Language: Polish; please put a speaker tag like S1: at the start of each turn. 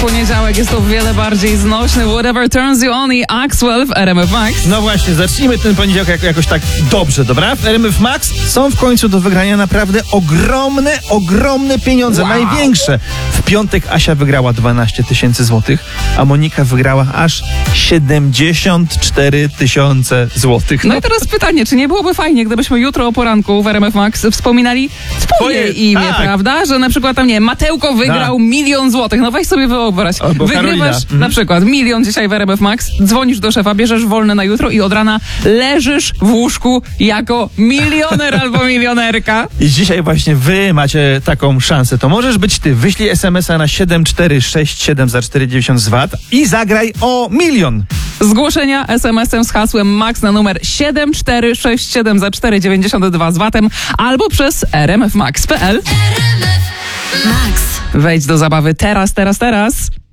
S1: poniedziałek jest to wiele bardziej znośny. Whatever turns you on i Axwell w RMF Max.
S2: No właśnie, zacznijmy ten poniedziałek jakoś tak dobrze, dobra? W RMF Max są w końcu do wygrania naprawdę ogromne pieniądze,
S1: Wow.
S2: największe. W piątek Asia wygrała 12 000 złotych, a Monika wygrała aż 74 000 złotych.
S1: No i teraz pytanie, czy nie byłoby fajnie, gdybyśmy jutro o poranku w RMF Max wspominali swoje
S2: Twoje,
S1: imię,
S2: tak.
S1: prawda? Że na przykład tam, nie, Matełko wygrał 1 000 000 złotych. No weź sobie wyobraź.
S2: Albo
S1: Wygrywasz
S2: Karolina.
S1: na przykład 1 000 000 dzisiaj w RMF Max, dzwonisz do szefa, bierzesz wolne na jutro i od rana leżysz w łóżku jako milioner albo milionerka.
S2: I dzisiaj właśnie wy macie taką szansę. To możesz być ty. Wyślij SMS-a na 7467 za 4,90 z VAT i zagraj o 1 000 000.
S1: Zgłoszenia SMS-em z hasłem MAX na numer 7467 za 4,92 z VAT-em albo przez rmfmax.pl.
S3: Max.
S1: Wejdź do zabawy teraz.